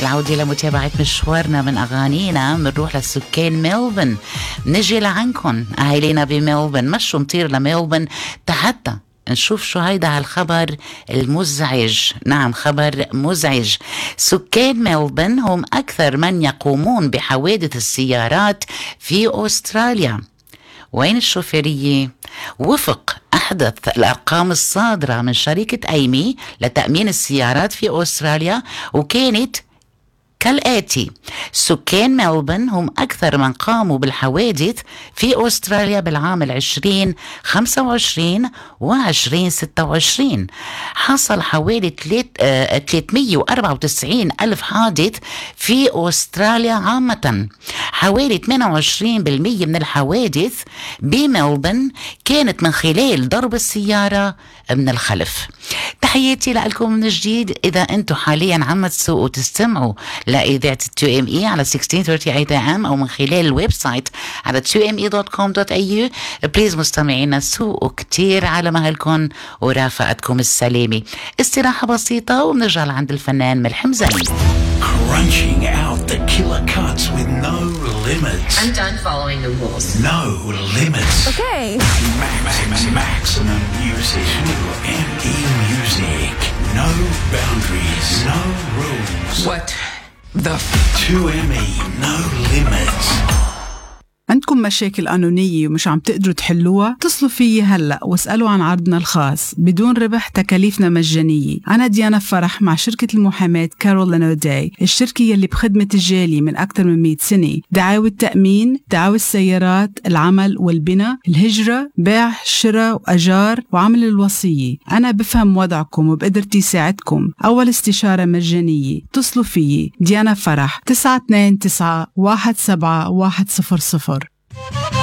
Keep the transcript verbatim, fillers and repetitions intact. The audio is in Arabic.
العودة لمتابعة مشوارنا من أغانينا. منروح لسكان ملبن، نجي لعنكن أهالينا بملبن، مشوا مطير لملبن حتى نشوف شو هيدا هالخبر المزعج. نعم، خبر مزعج. سكان ملبن هم أكثر من يقومون بحوادث السيارات في أستراليا. وين الشوفيرية؟ وفق أحدث الأرقام الصادرة من شركة أيمي لتأمين السيارات في أستراليا، وكانت كالآتي: سكان ملبن هم أكثر من قاموا بالحوادث في أستراليا بالعام العشرين خمسة وعشرين وعشرين ستة وعشرين. حصل حوالي ثلاثمية وأربعة وتسعين ألف حادث في أستراليا عامة. حوالي ثمانية وعشرين بالمية من الحوادث بملبن كانت من خلال ضرب السيارة من الخلف. تحياتي لكم من جديد. إذا أنتم حاليا عم تسوقوا تستمعوا لإذاعة تو إم إي على ستة عشر ثلاثة وثلاثين إيه إم أو من خلال الويب سايت على تو إم إي دوت كوم دوت إيه يو، بليز مستمعينا سوقوا كتير على مهلكم ورافقتكم السلامة. استراحة بسيطة وبنرجع لعند الفنان ملحم زين. Crunching out the killer cuts with no limits. I'm done following the rules. No limits. Okay. Max, maximum music. two M E music. No boundaries. No rules. What the f- two M E, no limits. عندكم مشاكل قانونية ومش عم تقدروا تحلوها؟ اتصلوا فيي هلأ واسألوا عن عرضنا الخاص بدون ربح، تكاليفنا مجانية. أنا ديانا فرح مع شركة المحاماة كارول أوداي، الشركة يلي بخدمة الجالي من أكثر من مئة سنة. دعاوى التأمين، دعاوى السيارات، العمل والبناء، الهجرة، بيع، شراء وأجار، وعمل الوصية. أنا بفهم وضعكم وبقدرتي ساعدكم. أول استشارة مجانية. اتصلوا فيي ديانا فرح تسعة اثنين تسعة واحد سبعة واحد صفر صفر.